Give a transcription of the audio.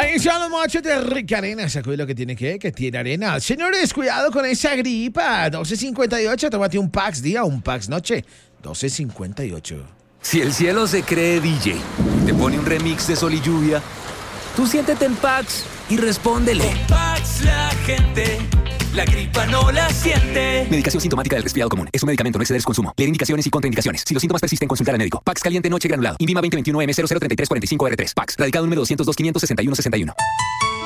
Ahí son los mochos de Rica Arena. Sacude lo que tiene que tiene arena. Señores, cuidado con esa gripa. 12:58, tómate un Pax día, un Pax noche. 12:58. Si el cielo se cree DJ y te pone un remix de Sol y Lluvia, tú siéntete en Pax y respóndele. Con Pax la gente, la gripa no la siente. Medicación sintomática del resfriado común. Es un medicamento, no exceder su consumo. Leer indicaciones y contraindicaciones. Si los síntomas persisten, consultar al médico. Pax caliente noche granulado. INVIMA 2021 M003345R3. Pax. Radicado número 202 561 61.